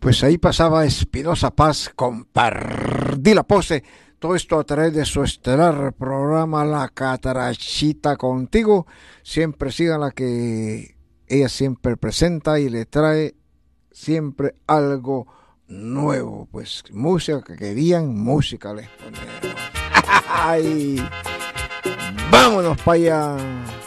Pues ahí pasaba Espinosa Paz con Perdí la Pose. Todo esto a través de su estelar programa La Catarachita Contigo. Siempre sigan la que ella siempre presenta y le trae siempre algo nuevo. Pues música que querían, música les ponemos. ¡Ay! ¡Vámonos para allá!